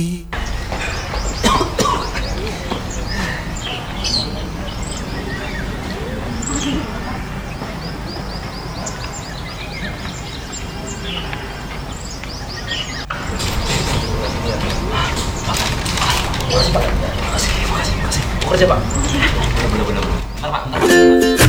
Makasih, Pak. Makasih. Makasih. Mau kerja, Pak? Bener-bener. Bentar, Pak. Bentar.